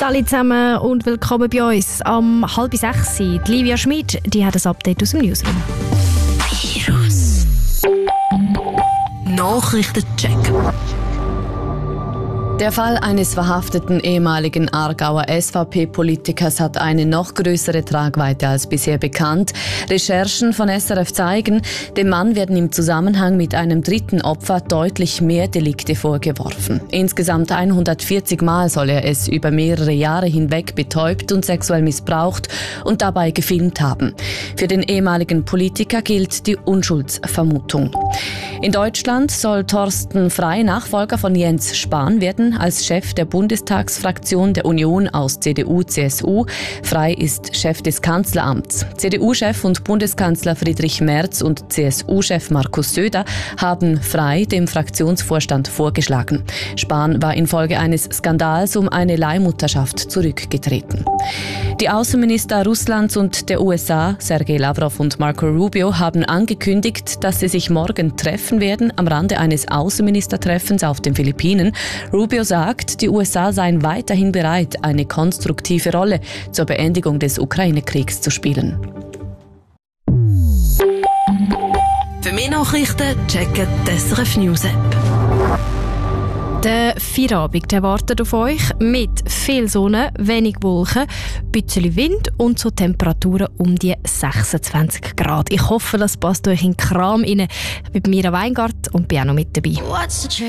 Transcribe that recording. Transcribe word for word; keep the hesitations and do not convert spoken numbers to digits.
Hallo zusammen und willkommen bei uns. Am halb sechs, die Livia Schmid, die hat ein Update aus dem Newsroom. Virus. Nachrichtencheck. Der Fall eines verhafteten ehemaligen Aargauer S V P-Politikers hat eine noch größere Tragweite als bisher bekannt. Recherchen von S R F zeigen, dem Mann werden im Zusammenhang mit einem dritten Opfer deutlich mehr Delikte vorgeworfen. Insgesamt hundertvierzig Mal soll er es über mehrere Jahre hinweg betäubt und sexuell missbraucht und dabei gefilmt haben. Für den ehemaligen Politiker gilt die Unschuldsvermutung. In Deutschland soll Thorsten Frey Nachfolger von Jens Spahn werden als Chef der Bundestagsfraktion der Union aus C D U C S U. Frey ist Chef des Kanzleramts. C D U-Chef und Bundeskanzler Friedrich Merz und C S U-Chef Markus Söder haben Frey dem Fraktionsvorstand vorgeschlagen. Spahn war infolge eines Skandals um eine Leihmutterschaft zurückgetreten. Die Außenminister Russlands und der U S A, Sergei Lavrov und Marco Rubio, haben angekündigt, dass sie sich morgen treffen werden am Rande eines Außenministertreffens auf den Philippinen. Rubio sagt, die U S A seien weiterhin bereit, eine konstruktive Rolle zur Beendigung des Ukraine-Kriegs zu spielen. Für mehr Nachrichten checken die S R F News App. Der Feierabend erwartet auf euch mit viel Sonne, wenig Wolken, ein bisschen Wind und so Temperaturen um die sechsundzwanzig Grad. Ich hoffe, das passt euch in den Kram rein. Ich bin Mira Weingart und bin auch noch mit dabei.